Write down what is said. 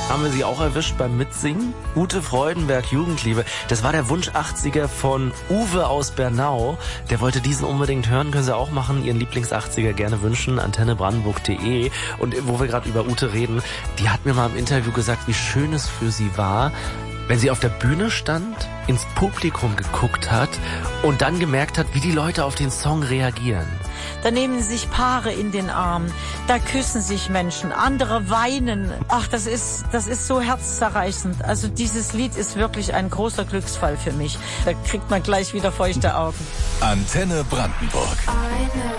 Haben wir Sie auch erwischt beim Mitsingen? Ute Freudenberg, Jugendliebe. Das war der Wunsch 80er von Uwe aus Bernau. Der wollte diesen unbedingt hören. Können Sie auch machen. Ihren Lieblings-80er gerne wünschen. antennebrandenburg.de. Und wo wir gerade über Ute reden, die hat mir mal im Interview gesagt, wie schön es für sie war, wenn sie auf der Bühne stand, ins Publikum geguckt hat und dann gemerkt hat, wie die Leute auf den Song reagieren. Da nehmen sich Paare in den Arm, da küssen sich Menschen, andere weinen. Ach, das ist so herzzerreißend. Also dieses Lied ist wirklich ein großer Glücksfall für mich. Da kriegt man gleich wieder feuchte Augen. Antenne Brandenburg.